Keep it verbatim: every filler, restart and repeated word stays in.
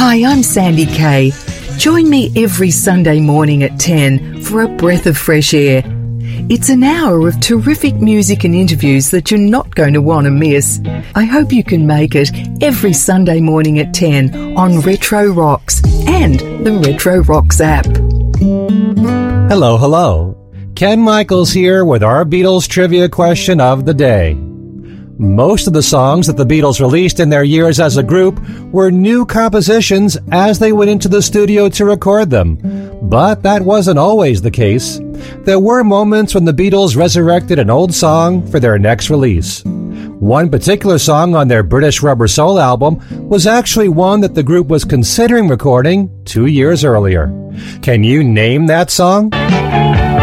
Hi, I'm Sandy Kay. Join me every Sunday morning at ten for a breath of fresh air. It's an hour of terrific music and interviews that you're not going to want to miss. I hope you can make it every Sunday morning at ten on Retro Rocks and the Retro Rocks app. Hello, hello. Ken Michaels here with our Beatles trivia question of the day. Most of the songs that the Beatles released in their years as a group were new compositions as they went into the studio to record them. But that wasn't always the case. There were moments when the Beatles resurrected an old song for their next release. One particular song on their British Rubber Soul album was actually one that the group was considering recording two years earlier. Can you name that song?